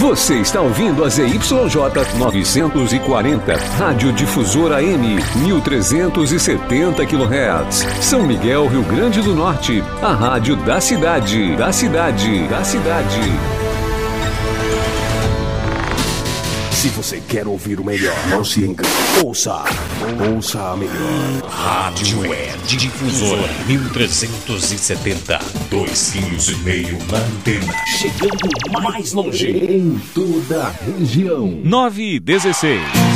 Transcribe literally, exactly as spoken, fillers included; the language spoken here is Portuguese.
Você está ouvindo a Z Y J novecentos e quarenta, Rádio Difusora A M, mil trezentos e setenta quilohertz. São Miguel, Rio Grande do Norte. A rádio da cidade, da cidade, da cidade. Se você quer ouvir o melhor, não se engane. Ouça, ouça a melhor. Rádio Web Difusora mil trezentos e setenta. Dois quilos e meio na antena. Chegando mais longe em toda a região. nove e dezesseis.